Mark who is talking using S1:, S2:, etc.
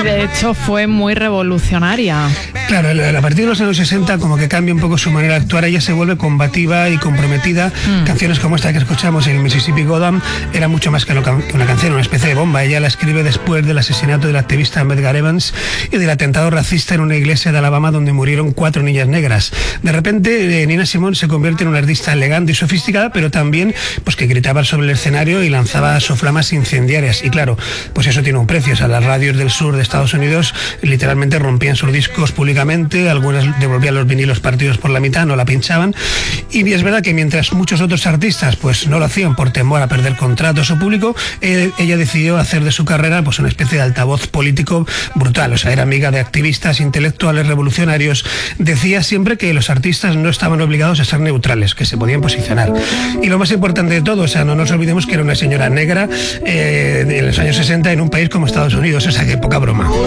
S1: de hecho fue muy revolucionaria.
S2: Claro, a partir de los años 60 como que cambia un poco su manera de actuar, ella se vuelve combativa y comprometida. Canciones como esta que escuchamos, el Mississippi Goddam, era mucho más que una canción, una especie de bomba. Ella la escribe después del asesinato del activista Medgar Evans y del atentado racista en una iglesia de Alabama donde murieron 4 niñas negras. De repente Nina Simone se convierte en una artista elegante y sofisticada, pero también pues que gritaba sobre el escenario y lanzaba soflamas incendiarias. Y claro, pues eso tiene un precio. O sea, las radios del sur de Estados Unidos literalmente rompían sus discos públicamente, algunas devolvían los vinilos partidos por la mitad, no la pinchaban. Y es verdad que mientras muchos otros artistas pues no lo hacían por temor a perder contratos o público, ella decidió hacer de su carrera pues una especie de altavoz político brutal. O sea, era amiga de activistas, intelectuales, revolucionarios. Decía siempre que los artistas no estaban obligados a ser neutrales, que se podían posicionar. Y lo más importante de todo, o sea, no nos olvidemos que era una señora negra en los años 60 en un país como Estados Unidos, o sea, que poca broma.